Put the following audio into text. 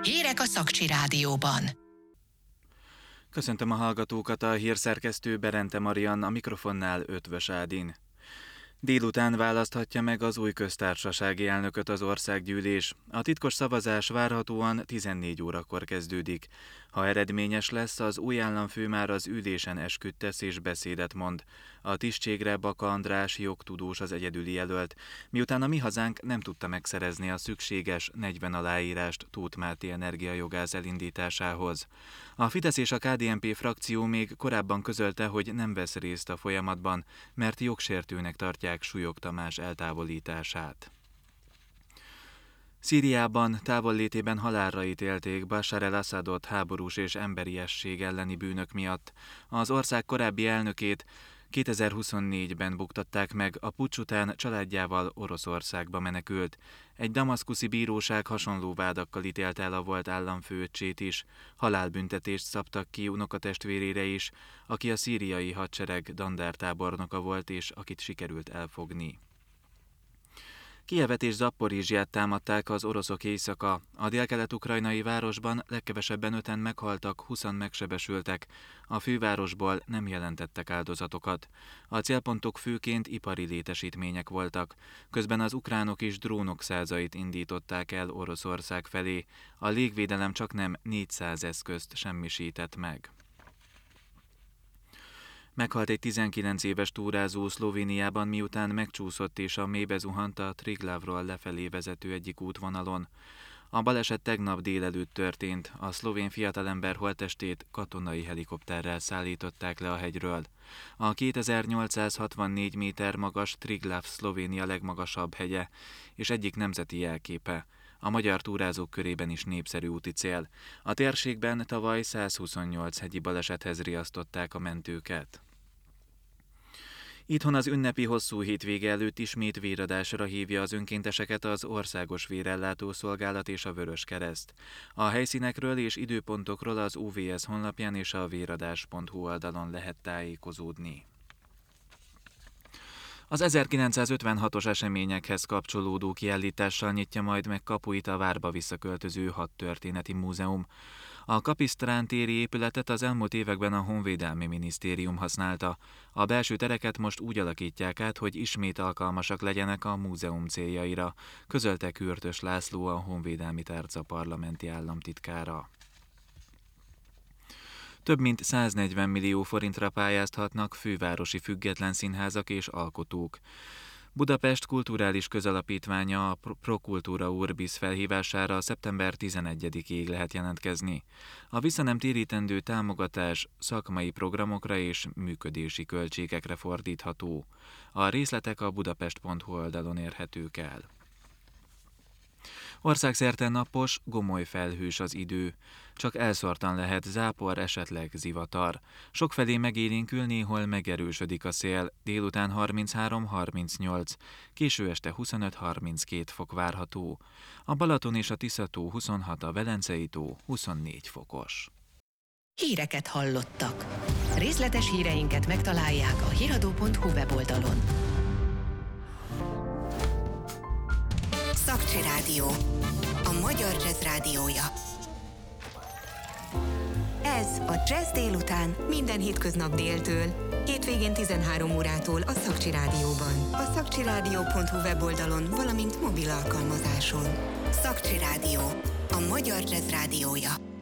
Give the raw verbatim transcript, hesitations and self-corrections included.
Hírek a Szakcsi Rádióban. Köszöntöm a hallgatókat, a hírszerkesztő Berente Marian, a mikrofonnál Ötvös Ádin. Délután választhatja meg az új köztársasági elnököt az országgyűlés. A titkos szavazás várhatóan tizennégy órakor kezdődik. Ha eredményes lesz, az új államfő már az ülésen esküdt tesz és beszédet mond. A tisztségre Baka András jogtudós az egyedüli jelölt, miután a Mi Hazánk nem tudta megszerezni a szükséges negyven aláírást Tóth Máté energiajogász elindításához. A Fidesz és a ká dé en pé frakció még korábban közölte, hogy nem vesz részt a folyamatban, mert jogsértőnek tartják Súlyog Tamás eltávolítását. Szíriában távollétében halálra ítélték Bashar el-Assadot háborús és emberiesség elleni bűnök miatt. Az ország korábbi elnökét kétezer-huszonnégyben buktatták meg, a puccs után családjával Oroszországba menekült. Egy damaszkuszi bíróság hasonló vádakkal ítélte el a volt államfőöccsét is. Halálbüntetést szabtak ki unokatestvérére is, aki a szíriai hadsereg dandártábornoka volt és akit sikerült elfogni. Kijevet és Zapporizsját támadták az oroszok éjszaka. A délkelet-ukrajnai városban legkevesebben öten meghaltak, húszan megsebesültek. A fővárosból nem jelentettek áldozatokat. A célpontok főként ipari létesítmények voltak. Közben az ukránok is drónok százait indították el Oroszország felé. A légvédelem csaknem négyszáz eszközt semmisített meg. Meghalt egy tizenkilenc éves túrázó Szlovéniában, miután megcsúszott és a mélybe zuhant a Triglavról lefelé vezető egyik útvonalon. A baleset tegnap délelőtt történt, a szlovén fiatalember holttestét katonai helikopterrel szállították le a hegyről. A kétezer-nyolcszázhatvannégy méter magas Triglav Szlovénia legmagasabb hegye, és egyik nemzeti jelképe. A magyar túrázók körében is népszerű úti cél. A térségben tavaly százhuszonnyolc hegyi balesethez riasztották a mentőket. Itthon az ünnepi hosszú hétvége előtt ismét véradásra hívja az önkénteseket az Országos Vérellátó Szolgálat és a Vöröskereszt. A helyszínekről és időpontokról az o vé es honlapján és a véradás pont hu oldalon lehet tájékozódni. Az ezerkilencszázötvenhatos eseményekhez kapcsolódó kiállítással nyitja majd meg kapuit a várba visszaköltöző hadtörténeti múzeum. A Kapisztrán téri épületet az elmúlt években a Honvédelmi Minisztérium használta. A belső tereket most úgy alakítják át, hogy ismét alkalmasak legyenek a múzeum céljaira, közölte Kürtös László, a Honvédelmi Tárca parlamenti államtitkára. Több mint száznegyven millió forintra pályázhatnak fővárosi független színházak és alkotók. Budapest Kulturális Közalapítványa a Prokultúra Urbis felhívására szeptember tizenegyedikéig lehet jelentkezni. A visszanem térítendő támogatás szakmai programokra és működési költségekre fordítható. A részletek a budapest pont hu oldalon érhetők el. Országszerte napos, gomoly felhős az idő. Csak elszórtan lehet zápor, esetleg zivatar. Sokfelé megélénkül, néhol megerősödik a szél, délután harminchárom-harmincnyolc, késő este huszonöt-harminckét fok várható. A Balaton és a Tisza-tó huszonhat, a Velencei tó huszonnégy fokos. Híreket hallottak. Részletes híreinket megtalálják a hiradó pont hu weboldalon. Szakcsi Rádió, a magyar jazz rádiója. Ez a Jazz délután minden hétköznap déltől, hétvégén tizenhárom órától a Szakcsi Rádióban. A szakcsi rádió pont hu weboldalon, valamint mobil alkalmazáson. Szakcsi Rádió, a magyar jazz rádiója.